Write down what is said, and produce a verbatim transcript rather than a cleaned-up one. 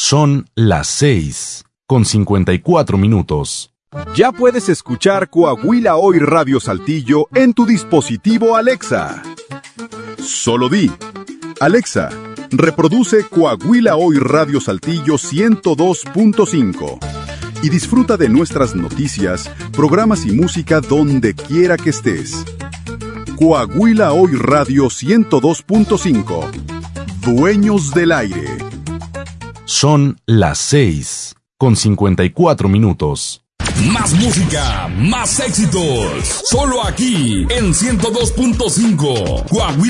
Son las seis, con cincuenta y cuatro minutos. Ya puedes escuchar Coahuila Hoy Radio Saltillo en tu dispositivo Alexa. Solo di: Alexa, reproduce Coahuila Hoy Radio Saltillo ciento dos punto cinco y disfruta de nuestras noticias, programas y música donde quiera que estés. Coahuila Hoy Radio ciento dos punto cinco. Dueños del aire. Son las seis, con cincuenta y cuatro minutos. Más música, más éxitos. Solo aquí en ciento dos punto cinco. Coahuila.